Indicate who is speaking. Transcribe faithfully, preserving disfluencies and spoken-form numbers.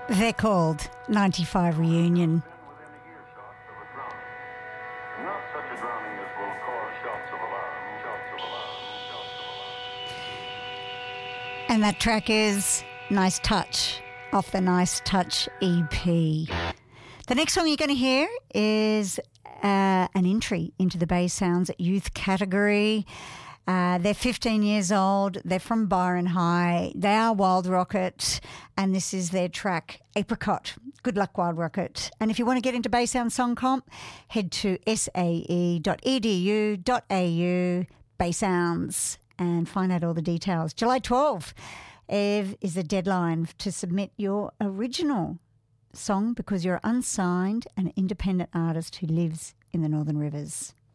Speaker 1: They're called ninety-five Reunion.
Speaker 2: Not such a drowning as will cause shots of alarm, shots of alarm, shots of alarm.
Speaker 1: And that track is Nice Touch off the Nice Touch E P. The next song you're going to hear is uh, an entry into the Bay Sounds Youth category. Uh, they're fifteen years old. They're from Byron High. They are Wild Rocket, and this is their track, Apricot. Good luck, Wild Rocket. And if you want to get into Bay Sound Song Comp, head to s a e dot e d u dot a u, Bay Sounds, and find out all the details. July twelfth is the deadline to submit your original song because you're unsigned and independent artist who lives in the Northern Rivers.